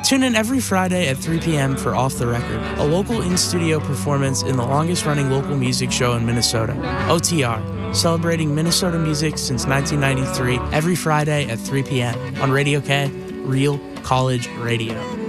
Tune in every Friday at 3 p.m. for Off the Record, a local in-studio performance in the longest-running local music show in Minnesota, OTR, celebrating Minnesota music since 1993, every Friday at 3 p.m. on Radio K, Real College Radio.